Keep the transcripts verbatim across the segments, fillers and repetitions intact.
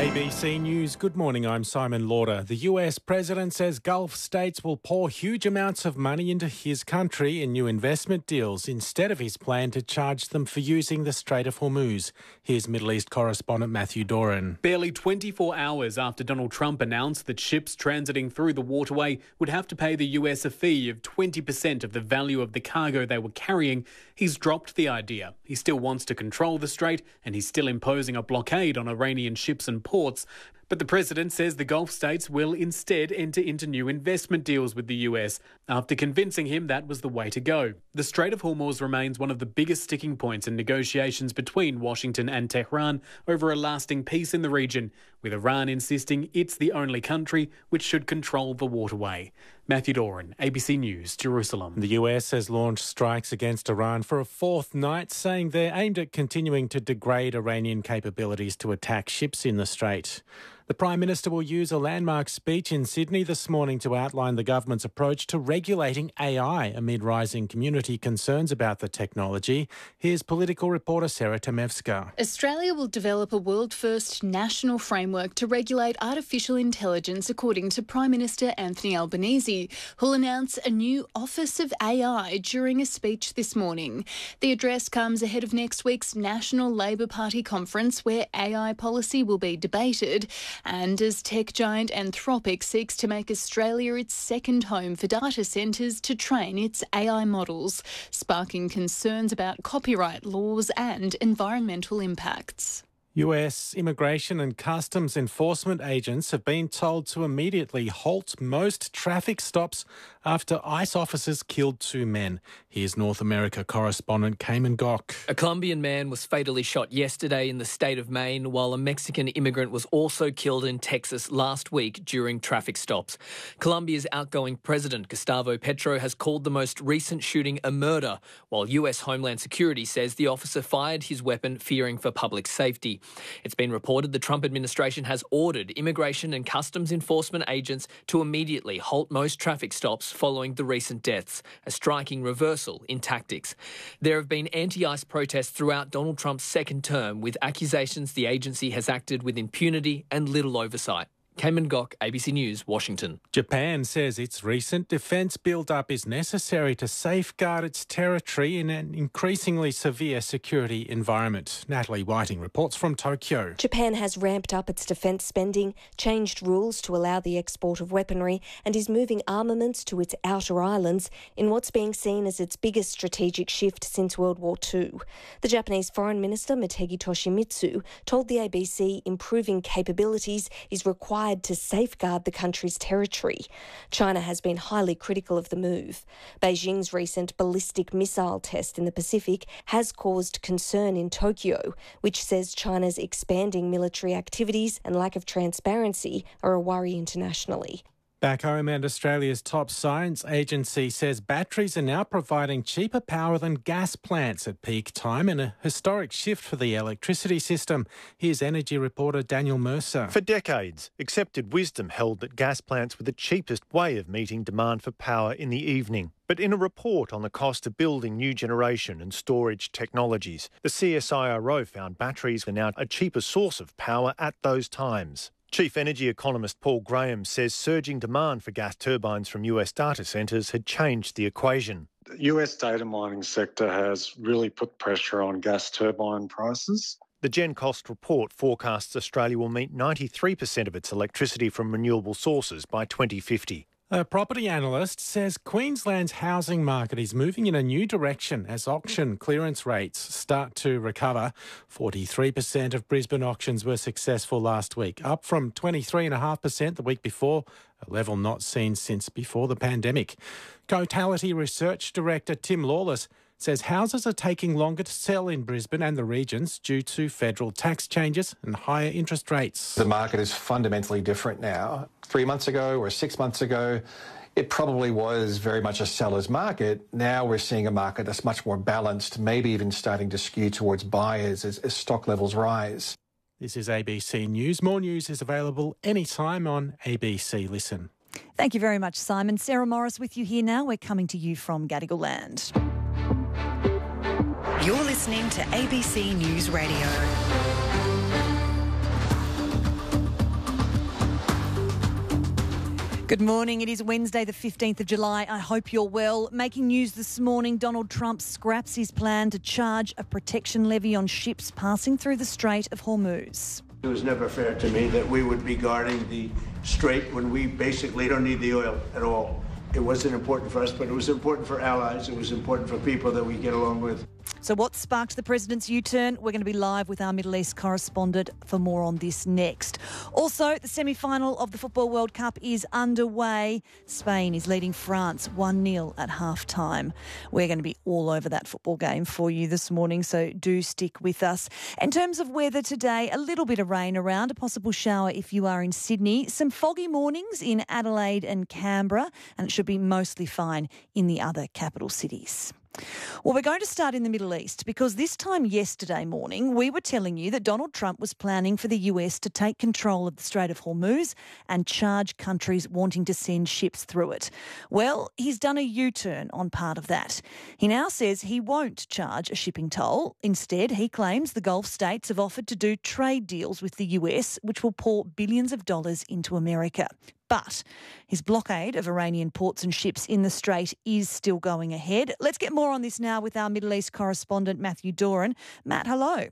A B C News, good morning, I'm Simon Lauder. The U S president says Gulf states will pour huge amounts of money into his country in new investment deals instead of his plan to charge them for using the Strait of Hormuz. Here's Middle East correspondent Matthew Doran. Barely twenty-four hours after Donald Trump announced that ships transiting through the waterway would have to pay the U S a fee of twenty percent of the value of the cargo they were carrying, he's dropped the idea. He still wants to control the strait and he's still imposing a blockade on Iranian ships and ports. But the president says the Gulf states will instead enter into new investment deals with the U S after convincing him that was the way to go. The Strait of Hormuz remains one of the biggest sticking points in negotiations between Washington and Tehran over a lasting peace in the region, with Iran insisting it's the only country which should control the waterway. Matthew Doran, A B C News, Jerusalem. The U S has launched strikes against Iran for a fourth night, saying they're aimed at continuing to degrade Iranian capabilities to attack ships in the strait. The Prime Minister will use a landmark speech in Sydney this morning to outline the government's approach to regulating A I amid rising community concerns about the technology. Here's political reporter Sarah Tomevska. Australia will develop a world-first national framework to regulate artificial intelligence, according to Prime Minister Anthony Albanese, who'll announce a new Office of A I during a speech this morning. The address comes ahead of next week's National Labor Party conference, where A I policy will be debated. And as tech giant Anthropic seeks to make Australia its second home for data centres to train its A I models, sparking concerns about copyright laws and environmental impacts. U S Immigration and Customs Enforcement agents have been told to immediately halt most traffic stops after ICE officers killed two men. Here's North America correspondent Cayman Gok. A Colombian man was fatally shot yesterday in the state of Maine, while a Mexican immigrant was also killed in Texas last week during traffic stops. Colombia's outgoing president, Gustavo Petro, has called the most recent shooting a murder, while U S Homeland Security says the officer fired his weapon fearing for public safety. It's been reported the Trump administration has ordered Immigration and Customs Enforcement agents to immediately halt most traffic stops following the recent deaths, a striking reversal in tactics. There have been anti-ICE protests throughout Donald Trump's second term, with accusations the agency has acted with impunity and little oversight. Cayman Gok, A B C News, Washington. Japan says its recent defence build-up is necessary to safeguard its territory in an increasingly severe security environment. Natalie Whiting reports from Tokyo. Japan has ramped up its defence spending, changed rules to allow the export of weaponry, and is moving armaments to its outer islands in what's being seen as its biggest strategic shift since World War Two. The Japanese Foreign Minister, Motegi Toshimitsu, told the A B C improving capabilities is required to safeguard the country's territory. China has been highly critical of the move. Beijing's recent ballistic missile test in the Pacific has caused concern in Tokyo, which says China's expanding military activities and lack of transparency are a worry internationally. Back home, and Australia's top science agency says batteries are now providing cheaper power than gas plants at peak time, in a historic shift for the electricity system. Here's energy reporter Daniel Mercer. For decades, accepted wisdom held that gas plants were the cheapest way of meeting demand for power in the evening. But in a report on the cost of building new generation and storage technologies, the C S I R O found batteries are now a cheaper source of power at those times. Chief energy economist Paul Graham says surging demand for gas turbines from U S data centres had changed the equation. The U S data mining sector has really put pressure on gas turbine prices. The GenCost report forecasts Australia will meet ninety-three percent of its electricity from renewable sources by twenty fifty. A property analyst says Queensland's housing market is moving in a new direction as auction clearance rates start to recover. forty-three percent of Brisbane auctions were successful last week, up from twenty-three point five percent the week before, a level not seen since before the pandemic. Cotality Research Director Tim Lawless says houses are taking longer to sell in Brisbane and the regions due to federal tax changes and higher interest rates. The market is fundamentally different now. Three months ago or six months ago, it probably was very much a seller's market. Now we're seeing a market that's much more balanced, maybe even starting to skew towards buyers as, as stock levels rise. This is A B C News. More news is available anytime on A B C Listen. Thank you very much, Simon. Sarah Morris with you here now. We're coming to you from Gadigal Land. You're listening to A B C News Radio. Good morning. It is Wednesday, the fifteenth of July. I hope you're well. Making news this morning, Donald Trump scraps his plan to charge a protection levy on ships passing through the Strait of Hormuz. It was never fair to me that we would be guarding the strait when we basically don't need the oil at all. It wasn't important for us, but it was important for allies. It was important for people that we get along with. So what sparked the president's U-turn? We're going to be live with our Middle East correspondent for more on this next. Also, the semi-final of the Football World Cup is underway. Spain is leading France one nil at half-time. We're going to be all over that football game for you this morning, so do stick with us. In terms of weather today, a little bit of rain around, a possible shower if you are in Sydney. Some foggy mornings in Adelaide and Canberra, and it should be mostly fine in the other capital cities. Well, we're going to start in the Middle East because this time yesterday morning we were telling you that Donald Trump was planning for the U S to take control of the Strait of Hormuz and charge countries wanting to send ships through it. Well, he's done a U-turn on part of that. He now says he won't charge a shipping toll. Instead, he claims the Gulf states have offered to do trade deals with the U S, which will pour billions of dollars into America. But his blockade of Iranian ports and ships in the Strait is still going ahead. Let's get more on this now with our Middle East correspondent, Matthew Doran. Matt, hello.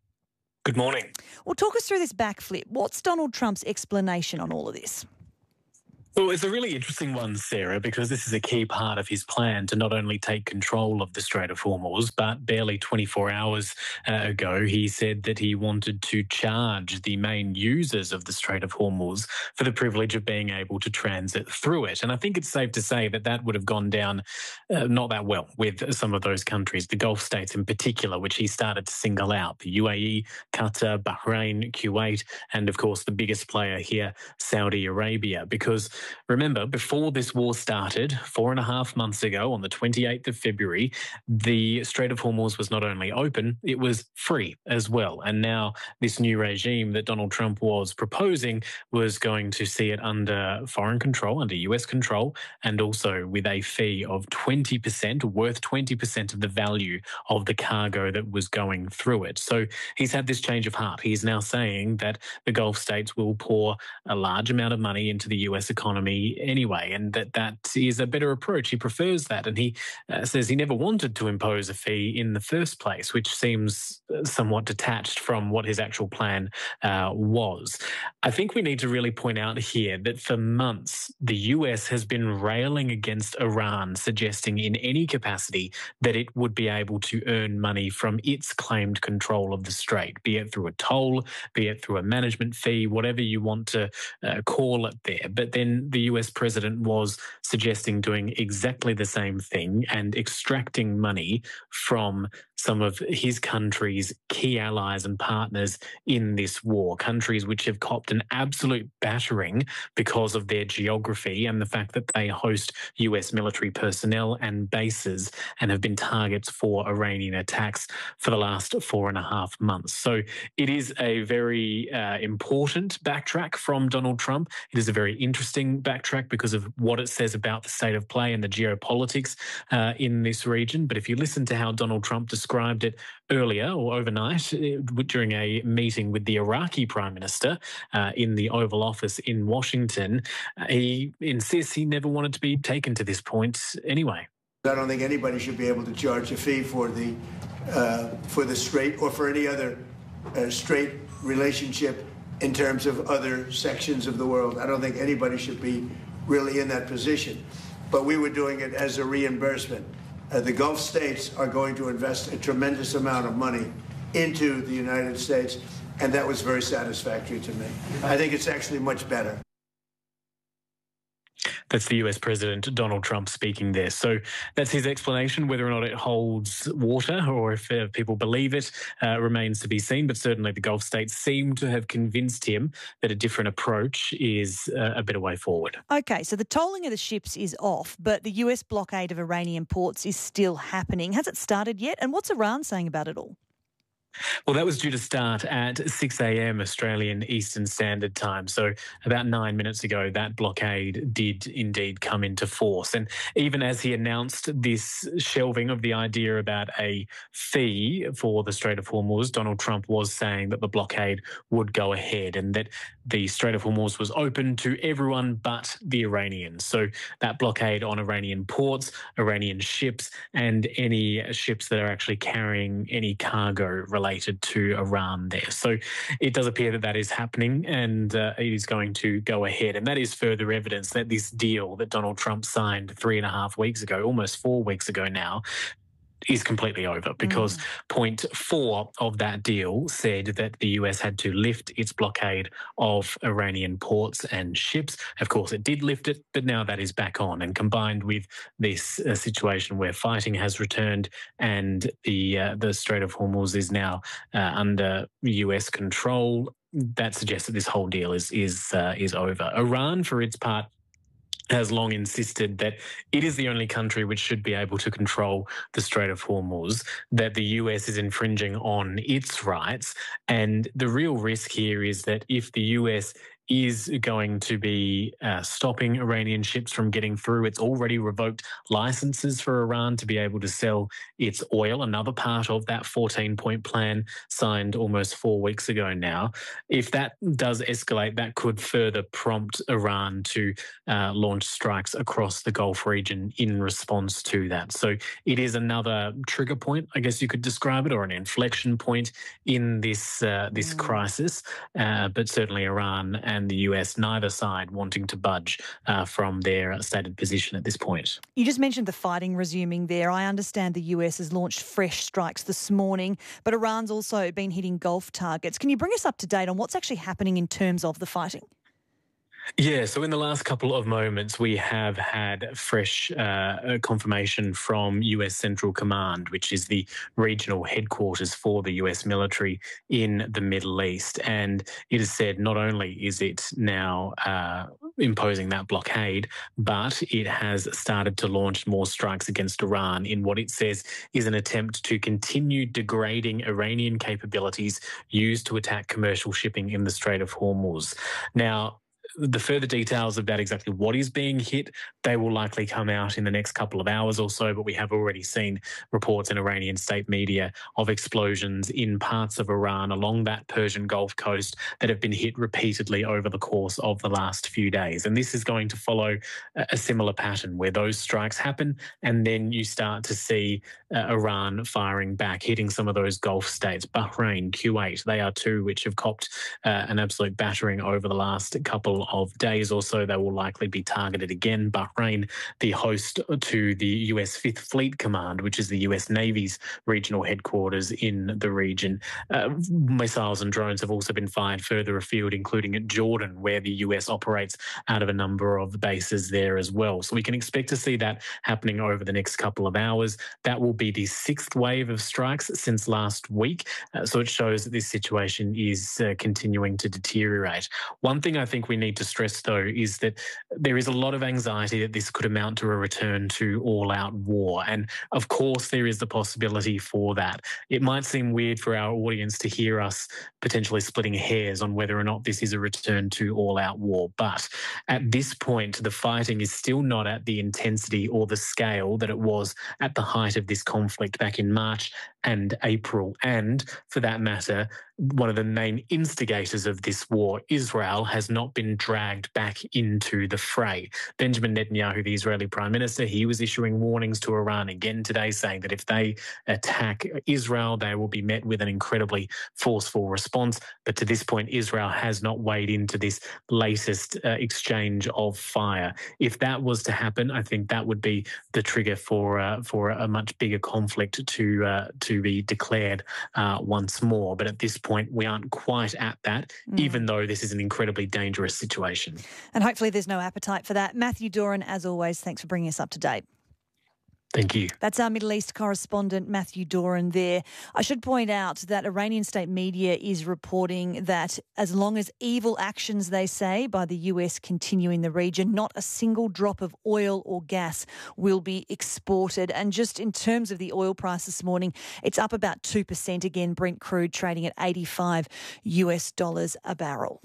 Good morning. Well, talk us through this backflip. What's Donald Trump's explanation on all of this? Well, it's a really interesting one, Sarah, because this is a key part of his plan to not only take control of the Strait of Hormuz, but barely twenty-four hours uh, ago, he said that he wanted to charge the main users of the Strait of Hormuz for the privilege of being able to transit through it. And I think it's safe to say that that would have gone down uh, not that well with some of those countries, the Gulf states in particular, which he started to single out, the U A E, Qatar, Bahrain, Kuwait, and of course the biggest player here, Saudi Arabia, because remember, before this war started, four and a half months ago, on the twenty-eighth of February, the Strait of Hormuz was not only open, it was free as well. And now this new regime that Donald Trump was proposing was going to see it under foreign control, under U S control, and also with a fee of twenty percent, worth twenty percent of the value of the cargo that was going through it. So he's had this change of heart. He's now saying that the Gulf states will pour a large amount of money into the U S economy anyway, and that that is a better approach. He prefers that, and he uh, says he never wanted to impose a fee in the first place, which seems somewhat detached from what his actual plan uh, was. I think we need to really point out here that for months, the U S has been railing against Iran, suggesting in any capacity that it would be able to earn money from its claimed control of the strait, be it through a toll, be it through a management fee, whatever you want to uh, call it there. But then the U S president was suggesting doing exactly the same thing and extracting money from some of his country's key allies and partners in this war, countries which have copped an absolute battering because of their geography and the fact that they host U S military personnel and bases and have been targets for Iranian attacks for the last four and a half months. So it is a very uh, important backtrack from Donald Trump. It is a very interesting backtrack because of what it says about the state of play and the geopolitics uh, in this region. But if you listen to how Donald Trump described it earlier or overnight uh, during a meeting with the Iraqi Prime Minister uh, in the Oval Office in Washington, uh, he insists he never wanted to be taken to this point anyway. I don't think anybody should be able to charge a fee for the uh, for the strait or for any other uh, strait relationship in terms of other sections of the world. I don't think anybody should be really in that position. But we were doing it as a reimbursement. Uh, the Gulf states are going to invest a tremendous amount of money into the United States, and that was very satisfactory to me. I think it's actually much better. That's the U S President Donald Trump speaking there. So that's his explanation. Whether or not it holds water or if uh, people believe it uh, remains to be seen. But certainly the Gulf states seem to have convinced him that a different approach is uh, a better way forward. OK, so the tolling of the ships is off, but the U S blockade of Iranian ports is still happening. Has it started yet? And what's Iran saying about it all? Well, that was due to start at six a.m. Australian Eastern Standard Time. So about nine minutes ago, that blockade did indeed come into force. And even as he announced this shelving of the idea about a fee for the Strait of Hormuz, Donald Trump was saying that the blockade would go ahead and that the Strait of Hormuz was open to everyone but the Iranians. So that blockade on Iranian ports, Iranian ships, and any ships that are actually carrying any cargo related to Iran there. So it does appear that that is happening and uh, it is going to go ahead. And that is further evidence that this deal that Donald Trump signed three and a half weeks ago, almost four weeks ago now, is completely over because mm. point four of that deal said that the U S had to lift its blockade of Iranian ports and ships. Of course, it did lift it, but now that is back on. And combined with this uh, situation where fighting has returned and the uh, the Strait of Hormuz is now uh, under U S control, that suggests that this whole deal is is uh, is over. Iran, for its part, has long insisted that it is the only country which should be able to control the Strait of Hormuz, that the U S is infringing on its rights. And the real risk here is that if the U S is going to be uh, stopping Iranian ships from getting through. It's already revoked licenses for Iran to be able to sell its oil, another part of that fourteen-point plan signed almost four weeks ago now. If that does escalate, that could further prompt Iran to uh, launch strikes across the Gulf region in response to that. So it is another trigger point, I guess you could describe it, or an inflection point in this uh, this mm. crisis. Uh, but certainly Iran and the U S, neither side wanting to budge uh, from their stated position at this point. You just mentioned the fighting resuming there. I understand the U S has launched fresh strikes this morning, but Iran's also been hitting Gulf targets. Can you bring us up to date on what's actually happening in terms of the fighting? Yeah, so in the last couple of moments, we have had fresh uh, confirmation from U S Central Command, which is the regional headquarters for the U S military in the Middle East. And it has said not only is it now uh, imposing that blockade, but it has started to launch more strikes against Iran in what it says is an attempt to continue degrading Iranian capabilities used to attack commercial shipping in the Strait of Hormuz. Now, the further details about exactly what is being hit, they will likely come out in the next couple of hours or so, but we have already seen reports in Iranian state media of explosions in parts of Iran along that Persian Gulf coast that have been hit repeatedly over the course of the last few days. And this is going to follow a similar pattern where those strikes happen and then you start to see uh, Iran firing back, hitting some of those Gulf states. Bahrain, Kuwait, they are two which have copped uh, an absolute battering over the last couple of days or so. They will likely be targeted again. Bahrain, the host to the U S Fifth Fleet Command, which is the U S Navy's regional headquarters in the region. Uh, missiles and drones have also been fired further afield, including at Jordan, where the U S operates out of a number of bases there as well. So we can expect to see that happening over the next couple of hours. That will be the sixth wave of strikes since last week. Uh, so it shows that this situation is uh, continuing to deteriorate. One thing I think we need to stress, though, is that there is a lot of anxiety that this could amount to a return to all-out war. And, of course, there is the possibility for that. It might seem weird for our audience to hear us potentially splitting hairs on whether or not this is a return to all-out war. But at this point, the fighting is still not at the intensity or the scale that it was at the height of this conflict back in March and April. And, for that matter, one of the main instigators of this war, Israel, has not been dragged back into the fray. Benjamin Netanyahu, the Israeli Prime Minister, he was issuing warnings to Iran again today, saying that if they attack Israel, they will be met with an incredibly forceful response. But to this point, Israel has not weighed into this latest uh, exchange of fire. If that was to happen, I think that would be the trigger for uh, for a much bigger conflict to uh, to be declared uh, once more. But at this point, we aren't quite at that, mm. even though this is an incredibly dangerous situation. And hopefully there's no appetite for that. Matthew Doran, as always, thanks for bringing us up to date. Thank you. That's our Middle East correspondent, Matthew Doran there. I should point out that Iranian state media is reporting that as long as evil actions, they say, by the U S continue in the region, not a single drop of oil or gas will be exported. And just in terms of the oil price this morning, it's up about two percent again. Brent crude trading at eighty-five U S dollars a barrel.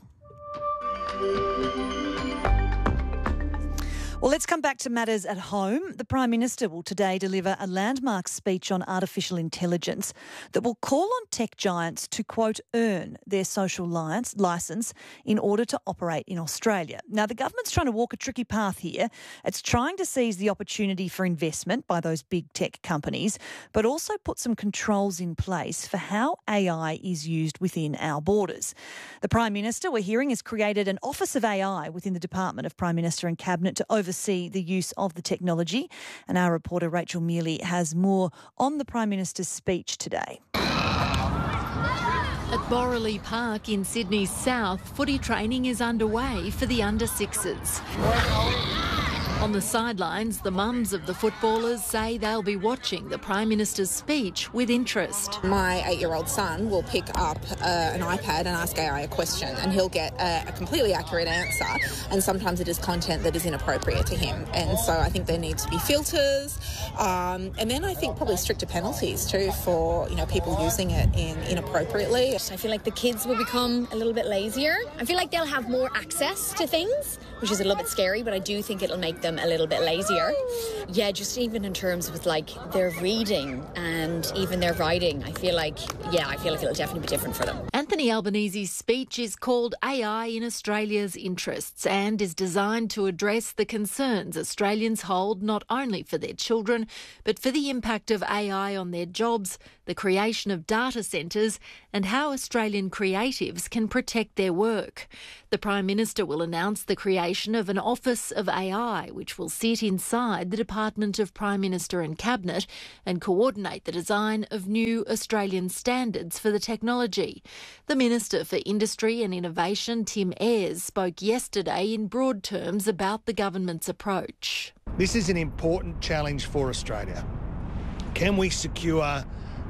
Well, let's come back to matters at home. The Prime Minister will today deliver a landmark speech on artificial intelligence that will call on tech giants to, quote, earn their social licence in order to operate in Australia. Now, the government's trying to walk a tricky path here. It's trying to seize the opportunity for investment by those big tech companies, but also put some controls in place for how A I is used within our borders. The Prime Minister, we're hearing, has created an Office of A I within the Department of Prime Minister and Cabinet to oversee see the use of the technology. And our reporter Rachel Mealy has more on the Prime Minister's speech today. At Borroley Park in Sydney's south, footy training is underway for the under sixes. On the sidelines, the mums of the footballers say they'll be watching the Prime Minister's speech with interest. My eight-year-old son will pick up uh, an iPad and ask A I a question, and he'll get a, a completely accurate answer, and sometimes it is content that is inappropriate to him. And so I think there need to be filters, um, and then I think probably stricter penalties too for, you know, people using it in inappropriately. I feel like the kids will become a little bit lazier. I feel like they'll have more access to things, which is a little bit scary, but I do think it'll make them a little bit lazier. Yeah, just even in terms with like their reading and even their writing, I feel like, yeah, I feel like it'll definitely be different for them. Anthony Albanese's speech is called A I in Australia's Interests and is designed to address the concerns Australians hold not only for their children, but for the impact of A I on their jobs, the creation of data centres, and how Australian creatives can protect their work. The Prime Minister will announce the creation of an Office of A I, which will sit inside the Department of Prime Minister and Cabinet and coordinate the design of new Australian standards for the technology. The Minister for Industry and Innovation, Tim Ayres, spoke yesterday in broad terms about the government's approach. This is an important challenge for Australia. Can we secure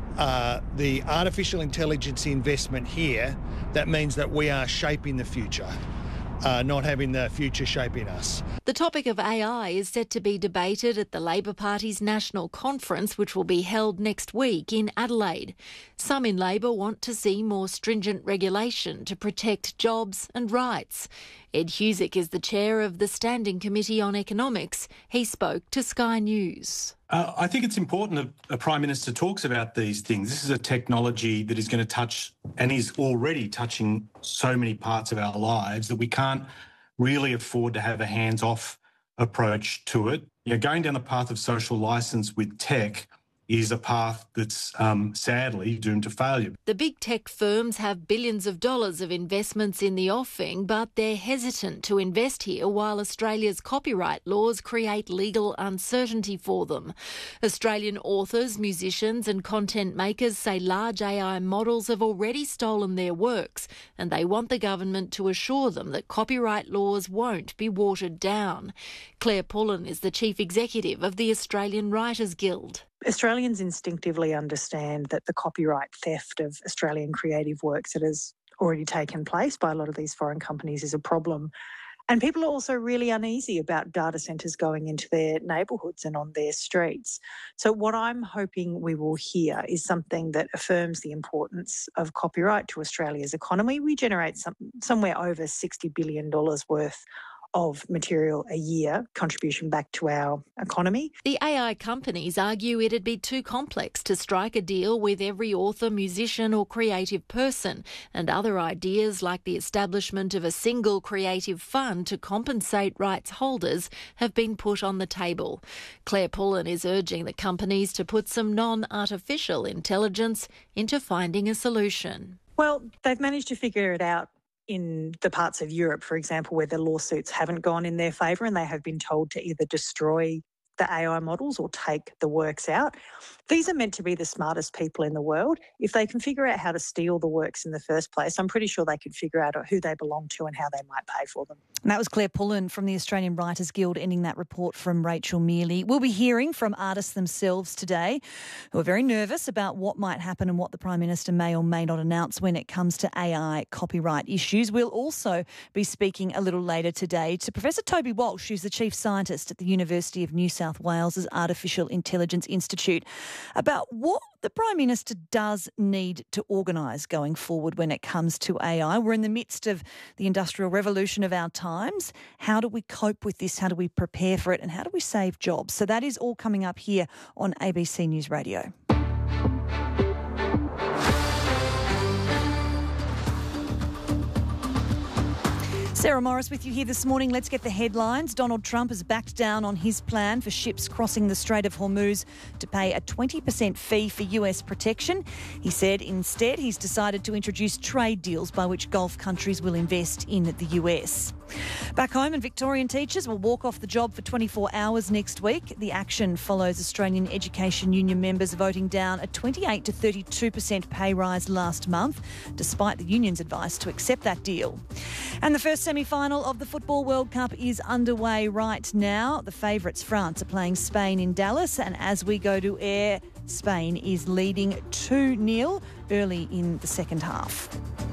uh, the artificial intelligence investment here that means that we are shaping the future? Uh, not having the future shaping us. The topic of A I is set to be debated at the Labor Party's National Conference, which will be held next week in Adelaide. Some in Labor want to see more stringent regulation to protect jobs and rights. Ed Husick is the chair of the Standing Committee on Economics. He spoke to Sky News. Uh, I think it's important that a Prime Minister talks about these things. This is a technology that is going to touch and is already touching so many parts of our lives that we can't really afford to have a hands-off approach to it. You know, going down the path of social licence with tech is a path that's um, sadly doomed to failure. The big tech firms have billions of dollars of investments in the offing, but they're hesitant to invest here while Australia's copyright laws create legal uncertainty for them. Australian authors, musicians and content makers say large A I models have already stolen their works, and they want the government to assure them that copyright laws won't be watered down. Claire Pullen is the chief executive of the Australian Writers Guild. Australians instinctively understand that the copyright theft of Australian creative works that has already taken place by a lot of these foreign companies is a problem. And people are also really uneasy about data centres going into their neighbourhoods and on their streets. So what I'm hoping we will hear is something that affirms the importance of copyright to Australia's economy. We generate some, somewhere over sixty billion dollars worth of material a year, contribution back to our economy. The A I companies argue it'd be too complex to strike a deal with every author, musician or creative person, and other ideas like the establishment of a single creative fund to compensate rights holders have been put on the table. Claire Pullen is urging the companies to put some non-artificial intelligence into finding a solution. Well, they've managed to figure it out in the parts of Europe, for example, where the lawsuits haven't gone in their favour and they have been told to either destroy the A I models or take the works out. These are meant to be the smartest people in the world. If they can figure out how to steal the works in the first place, I'm pretty sure they could figure out who they belong to and how they might pay for them. And that was Claire Pullen from the Australian Writers Guild, ending that report from Rachel Mealy. We'll be hearing from artists themselves today who are very nervous about what might happen and what the Prime Minister may or may not announce when it comes to A I copyright issues. We'll also be speaking a little later today to Professor Toby Walsh, who's the Chief Scientist at the University of New South Wales's Artificial Intelligence Institute, about what the Prime Minister does need to organise going forward when it comes to A I. We're in the midst of the industrial revolution of our times. How do we cope with this? How do we prepare for it? And how do we save jobs? So that is all coming up here on A B C News Radio. Sarah Morris with you here this morning. Let's get the headlines. Donald Trump has backed down on his plan for ships crossing the Strait of Hormuz to pay a twenty percent fee for U S protection. He said instead he's decided to introduce trade deals by which Gulf countries will invest in the U S. Back home, and Victorian teachers will walk off the job for twenty-four hours next week. The action follows Australian Education Union members voting down a twenty-eight to thirty-two percent pay rise last month, despite the union's advice to accept that deal. And the first semi-final of the Football World Cup is underway right now. The favourites, France, are playing Spain in Dallas, and as we go to air, Spain is leading two nil early in the second half.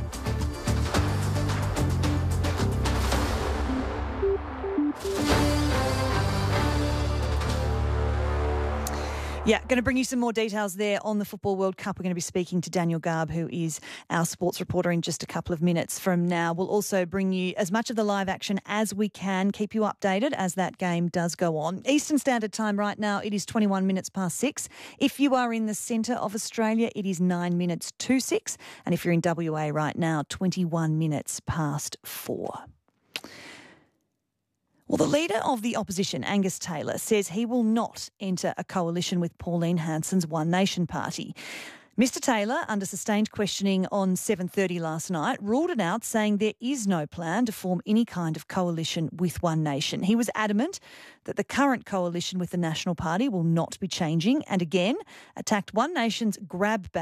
Yeah, going to bring you some more details there on the Football World Cup. We're going to be speaking to Daniel Garb, who is our sports reporter, in just a couple of minutes from now. We'll also bring you as much of the live action as we can, keep you updated as that game does go on. Eastern Standard Time right now, it is twenty-one minutes past six. If you are in the centre of Australia, it is nine minutes to six. And if you're in W A right now, twenty-one minutes past four. Well, the leader of the opposition, Angus Taylor, says he will not enter a coalition with Pauline Hanson's One Nation party. Mister Taylor, under sustained questioning on seven thirty last night, ruled it out, saying there is no plan to form any kind of coalition with One Nation. He was adamant that the current coalition with the National Party will not be changing, and again attacked One Nation's grab bag